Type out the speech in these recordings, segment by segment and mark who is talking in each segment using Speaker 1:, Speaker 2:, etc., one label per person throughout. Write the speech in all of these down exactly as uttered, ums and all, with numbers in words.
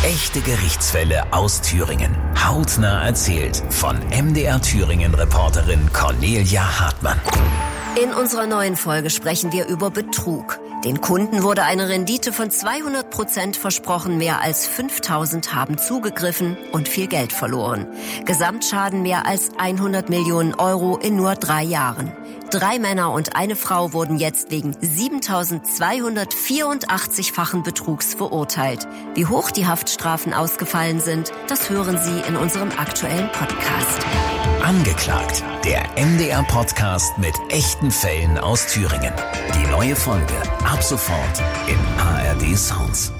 Speaker 1: Echte Gerichtsfälle aus Thüringen. Hautnah erzählt von M D R Thüringen-Reporterin Cornelia Hartmann.
Speaker 2: In unserer neuen Folge sprechen wir über Betrug. Den Kunden wurde eine Rendite von zweihundert Prozent versprochen, mehr als fünftausend haben zugegriffen und viel Geld verloren. Gesamtschaden mehr als hundert Millionen Euro in nur drei Jahren. Drei Männer und eine Frau wurden jetzt wegen siebentausendzweihundertvierundachtzig-fachen Betrugs verurteilt. Wie hoch die Haftstrafen ausgefallen sind, das hören Sie in unserem aktuellen Podcast.
Speaker 1: Angeklagt, der M D R-Podcast mit echten Fällen aus Thüringen. Die neue Folge ab sofort in A R D Sounds.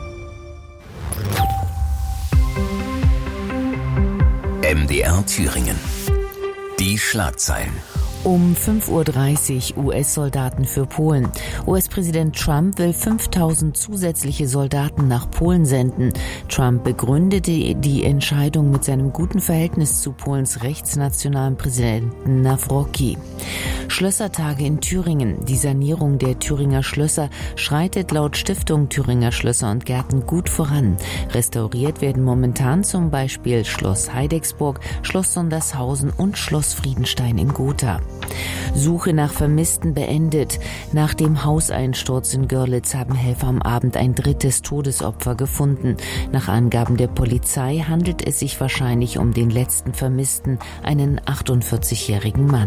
Speaker 1: M D R Thüringen. Die Schlagzeilen.
Speaker 3: Um fünf Uhr dreißig U S-Soldaten für Polen. U S-Präsident Trump will fünftausend zusätzliche Soldaten nach Polen senden. Trump begründete die Entscheidung mit seinem guten Verhältnis zu Polens rechtsnationalen Präsidenten Nawrocki. Schlössertage in Thüringen. Die Sanierung der Thüringer Schlösser schreitet laut Stiftung Thüringer Schlösser und Gärten gut voran. Restauriert werden momentan zum Beispiel Schloss Heidecksburg, Schloss Sondershausen und Schloss Friedenstein in Gotha. Suche nach Vermissten beendet. Nach dem Hauseinsturz in Görlitz haben Helfer am Abend ein drittes Todesopfer gefunden. Nach Angaben der Polizei handelt es sich wahrscheinlich um den letzten Vermissten, einen achtundvierzigjährigen Mann.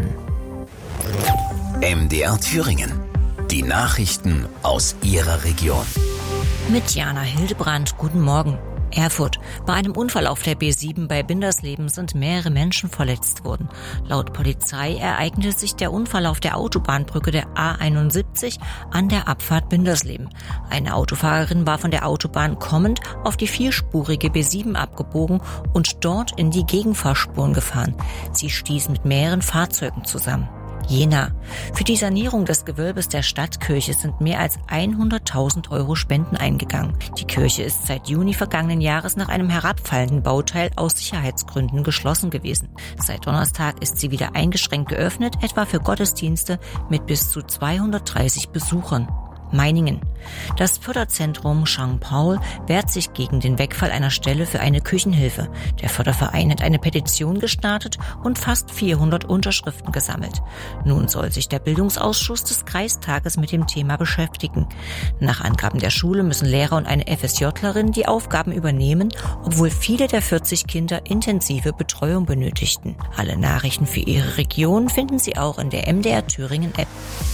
Speaker 1: M D R Thüringen. Die Nachrichten aus Ihrer Region.
Speaker 4: Mit Jana Hildebrand, guten Morgen. Erfurt. Bei einem Unfall auf der B sieben bei Bindersleben sind mehrere Menschen verletzt worden. Laut Polizei ereignete sich der Unfall auf der Autobahnbrücke der A einundsiebzig an der Abfahrt Bindersleben. Eine Autofahrerin war von der Autobahn kommend auf die vierspurige B sieben abgebogen und dort in die Gegenfahrspuren gefahren. Sie stieß mit mehreren Fahrzeugen zusammen. Jena. Für die Sanierung des Gewölbes der Stadtkirche sind mehr als hunderttausend Euro Spenden eingegangen. Die Kirche ist seit Juni vergangenen Jahres nach einem herabfallenden Bauteil aus Sicherheitsgründen geschlossen gewesen. Seit Donnerstag ist sie wieder eingeschränkt geöffnet, etwa für Gottesdienste mit bis zu zweihundertdreißig Besuchern. Meiningen. Das Förderzentrum Sankt Paul wehrt sich gegen den Wegfall einer Stelle für eine Küchenhilfe. Der Förderverein hat eine Petition gestartet und fast vierhundert Unterschriften gesammelt. Nun soll sich der Bildungsausschuss des Kreistages mit dem Thema beschäftigen. Nach Angaben der Schule müssen Lehrer und eine F S Jlerin die Aufgaben übernehmen, obwohl viele der vierzig Kinder intensive Betreuung benötigten. Alle Nachrichten für Ihre Region finden Sie auch in der M D R Thüringen App.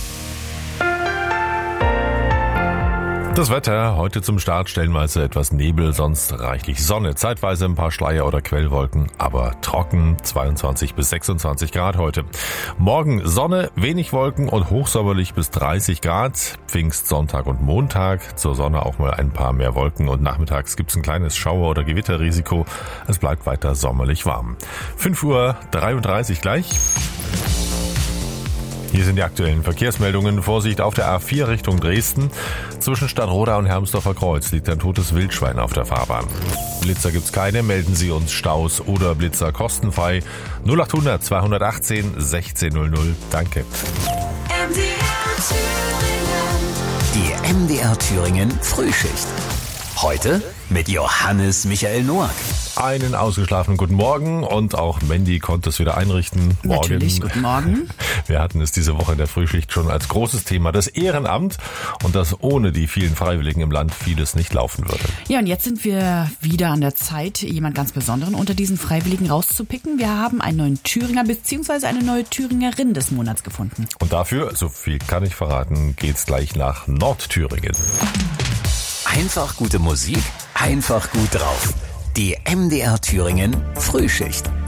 Speaker 5: Das Wetter, heute zum Start stellenweise etwas Nebel, sonst reichlich Sonne, zeitweise ein paar Schleier- oder Quellwolken, aber trocken, zweiundzwanzig bis sechsundzwanzig Grad heute. Morgen Sonne, wenig Wolken und hochsommerlich bis dreißig Grad, Pfingst, Sonntag und Montag, zur Sonne auch mal ein paar mehr Wolken und nachmittags gibt's ein kleines Schauer- oder Gewitterrisiko, es bleibt weiter sommerlich warm. fünf Uhr dreiunddreißig gleich. Hier sind die aktuellen Verkehrsmeldungen. Vorsicht auf der A vier Richtung Dresden. Zwischen Stadtroda und Hermsdorfer Kreuz liegt ein totes Wildschwein auf der Fahrbahn. Blitzer gibt's keine. Melden Sie uns Staus oder Blitzer kostenfrei. null achthundert zweihundertachtzehn sechzehn null null. Danke.
Speaker 1: Die M D R Thüringen Frühschicht. Heute mit Johannes Michael Noack.
Speaker 5: Einen ausgeschlafenen guten Morgen und auch Mandy konnte es wieder einrichten. Morgen.
Speaker 6: Natürlich, guten Morgen.
Speaker 5: Wir hatten es diese Woche in der Frühschicht schon als großes Thema, das Ehrenamt und dass ohne die vielen Freiwilligen im Land vieles nicht laufen würde.
Speaker 6: Ja, und jetzt sind wir wieder an der Zeit, jemand ganz Besonderen unter diesen Freiwilligen rauszupicken. Wir haben einen neuen Thüringer bzw. eine neue Thüringerin des Monats gefunden.
Speaker 5: Und dafür, so viel kann ich verraten, geht's gleich nach Nordthüringen.
Speaker 1: Einfach gute Musik, einfach gut drauf. Die M D R Thüringen Frühschicht.